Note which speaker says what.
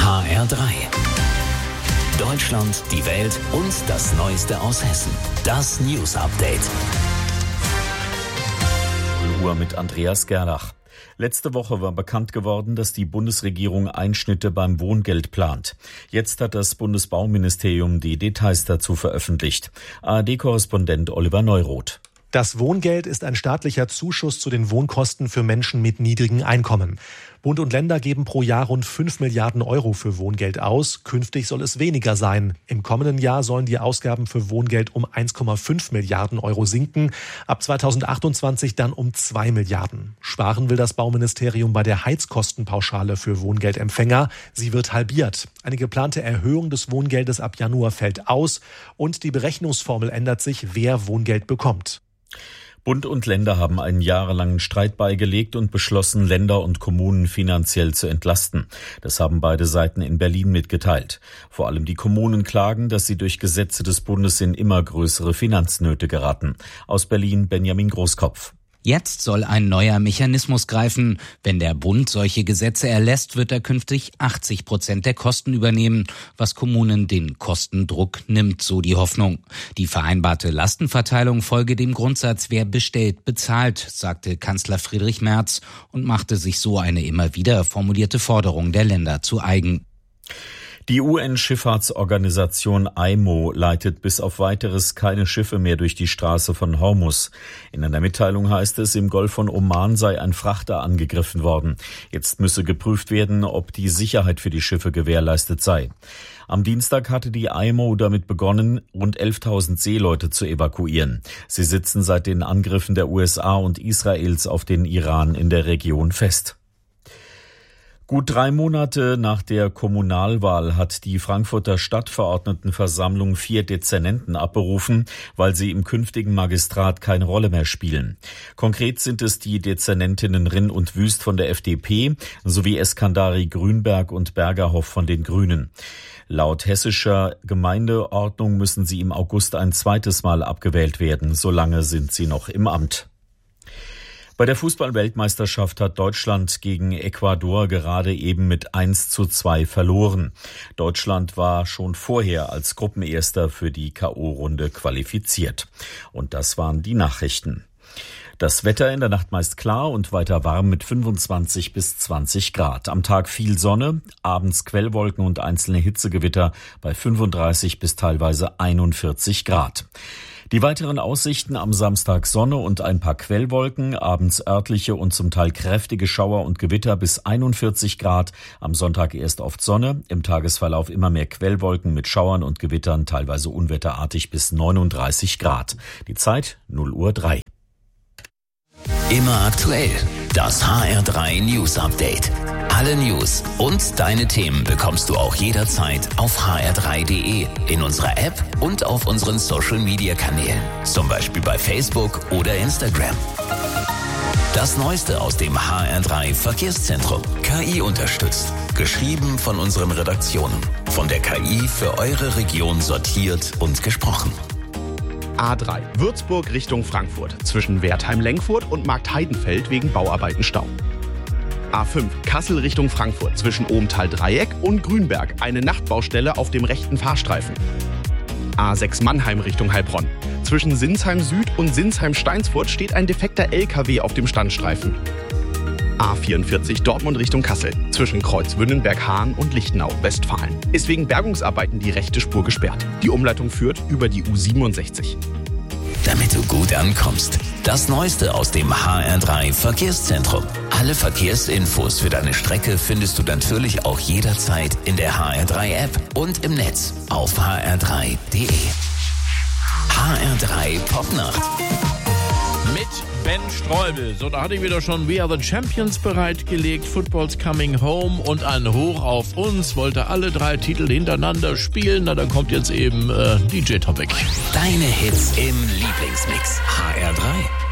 Speaker 1: HR3. Deutschland, die Welt und das Neueste aus Hessen. Das News Update.
Speaker 2: Uhr mit Andreas Gerlach. Letzte Woche war bekannt geworden, dass die Bundesregierung Einschnitte beim Wohngeld plant. Jetzt hat das Bundesbauministerium die Details dazu veröffentlicht. ARD-Korrespondent Oliver Neuroth.
Speaker 3: Das Wohngeld ist ein staatlicher Zuschuss zu den Wohnkosten für Menschen mit niedrigen Einkommen. Bund und Länder geben pro Jahr rund 5 Milliarden Euro für Wohngeld aus. Künftig soll es weniger sein. Im kommenden Jahr sollen die Ausgaben für Wohngeld um 1,5 Milliarden Euro sinken. Ab 2028 dann um 2 Milliarden. Sparen will das Bauministerium bei der Heizkostenpauschale für Wohngeldempfänger. Sie wird halbiert. Eine geplante Erhöhung des Wohngeldes ab Januar fällt aus. Und die Berechnungsformel ändert sich, wer Wohngeld bekommt.
Speaker 2: Bund und Länder haben einen jahrelangen Streit beigelegt und beschlossen, Länder und Kommunen finanziell zu entlasten. Das haben beide Seiten in Berlin mitgeteilt. Vor allem die Kommunen klagen, dass sie durch Gesetze des Bundes in immer größere Finanznöte geraten. Aus Berlin Benjamin Großkopf.
Speaker 4: Jetzt soll ein neuer Mechanismus greifen. Wenn der Bund solche Gesetze erlässt, wird er künftig 80% der Kosten übernehmen, was Kommunen den Kostendruck nimmt, so die Hoffnung. Die vereinbarte Lastenverteilung folge dem Grundsatz, wer bestellt, bezahlt, sagte Kanzler Friedrich Merz und machte sich so eine immer wieder formulierte Forderung der Länder zu eigen.
Speaker 2: Die UN-Schifffahrtsorganisation IMO leitet bis auf Weiteres keine Schiffe mehr durch die Straße von Hormuz. In einer Mitteilung heißt es, im Golf von Oman sei ein Frachter angegriffen worden. Jetzt müsse geprüft werden, ob die Sicherheit für die Schiffe gewährleistet sei. Am Dienstag hatte die IMO damit begonnen, rund 11.000 Seeleute zu evakuieren. Sie sitzen seit den Angriffen der USA und Israels auf den Iran in der Region fest. Gut 3 Monate nach der Kommunalwahl hat die Frankfurter Stadtverordnetenversammlung 4 Dezernenten abberufen, weil sie im künftigen Magistrat keine Rolle mehr spielen. Konkret sind es die Dezernentinnen Rinn und Wüst von der FDP sowie Eskandari Grünberg und Bergerhoff von den Grünen. Laut hessischer Gemeindeordnung müssen sie im August ein zweites Mal abgewählt werden. Solange sind sie noch im Amt. Bei der Fußball-Weltmeisterschaft hat Deutschland gegen Ecuador gerade eben mit 1:2 verloren. Deutschland war schon vorher als Gruppenerster für die K.O.-Runde qualifiziert. Und das waren die Nachrichten. Das Wetter in der Nacht meist klar und weiter warm mit 25 bis 20 Grad. Am Tag viel Sonne, abends Quellwolken und einzelne Hitzegewitter bei 35 bis teilweise 41 Grad. Die weiteren Aussichten: am Samstag Sonne und ein paar Quellwolken, abends örtliche und zum Teil kräftige Schauer und Gewitter bis 41 Grad. Am Sonntag erst oft Sonne, im Tagesverlauf immer mehr Quellwolken mit Schauern und Gewittern, teilweise unwetterartig bis 39 Grad. Die Zeit 0:03 Uhr.
Speaker 1: Immer aktuell. Das HR3 News Update. Alle News und deine Themen bekommst du auch jederzeit auf hr3.de, in unserer App und auf unseren Social-Media-Kanälen. Zum Beispiel bei Facebook oder Instagram. Das Neueste aus dem HR3 Verkehrszentrum. KI unterstützt. Geschrieben von unseren Redaktionen. Von der KI für eure Region sortiert und gesprochen.
Speaker 5: A3 Würzburg Richtung Frankfurt zwischen Wertheim-Lenkfurt und Marktheidenfeld wegen Bauarbeiten Stau. A5 Kassel Richtung Frankfurt zwischen Ohmtal-Dreieck und Grünberg eine Nachtbaustelle auf dem rechten Fahrstreifen. A6 Mannheim Richtung Heilbronn. Zwischen Sinsheim Süd und Sinsheim-Steinsfurt steht ein defekter LKW auf dem Standstreifen. A44 Dortmund Richtung Kassel zwischen Kreuz-Wünnenberg-Hahn und Lichtenau, Westfalen. Ist wegen Bergungsarbeiten die rechte Spur gesperrt. Die Umleitung führt über die U67.
Speaker 1: Damit du gut ankommst. Das Neueste aus dem HR3 Verkehrszentrum. Alle Verkehrsinfos für deine Strecke findest du natürlich auch jederzeit in der HR3 App und im Netz auf hr3.de. HR3 Popnacht.
Speaker 6: Mit Ben Streubel. So, da hatte ich wieder schon We Are the Champions bereitgelegt. Football's Coming Home und ein Hoch auf uns. Wollte alle 3 Titel hintereinander spielen. Na, dann kommt jetzt eben DJ Topic.
Speaker 1: Deine Hits im Lieblingsmix. HR3.